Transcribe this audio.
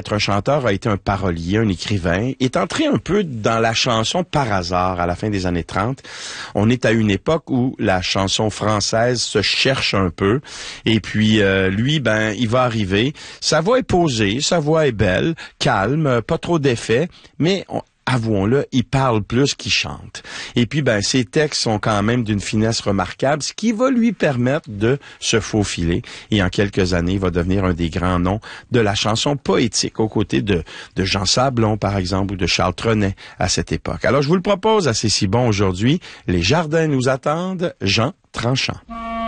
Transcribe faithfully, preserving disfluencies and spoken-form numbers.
outre un chanteur, a été un parolier, un écrivain, est entré un peu dans la chanson par hasard à la fin des années trente. On est à une époque où la chanson française se cherche un peu. Et puis, euh, lui, ben, il va arriver. Sa voix est posée, sa voix est belle, calme, pas trop d'effets, mais... On, avouons-le, il parle plus qu'il chante. Et puis, ben, ses textes sont quand même d'une finesse remarquable, ce qui va lui permettre de se faufiler. Et en quelques années, il va devenir un des grands noms de la chanson poétique, aux côtés de, de Jean Sablon, par exemple, ou de Charles Trenet à cette époque. Alors, je vous le propose à C'est si bon aujourd'hui. Les jardins nous attendent, Jean Tranchant.